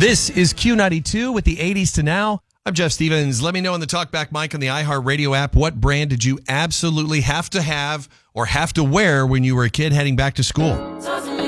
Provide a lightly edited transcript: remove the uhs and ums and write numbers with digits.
This is Q92 with the 80s to now. I'm Jeff Stevens. Let me know on the Talkback mic on the iHeartRadio app, what brand did you absolutely have to have or have to wear when you were a kid heading back to school?